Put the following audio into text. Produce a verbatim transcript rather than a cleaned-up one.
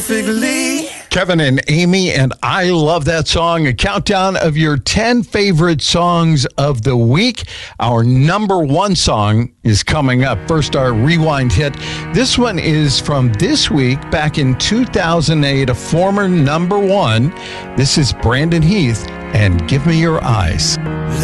Kevin and Amy, and I love that song. A countdown of your ten favorite songs of the week. Our number one song is coming up. First, our rewind hit. This one is from this week, back in two thousand eight, a former number one. This is Brandon Heath and Give Me Your Eyes.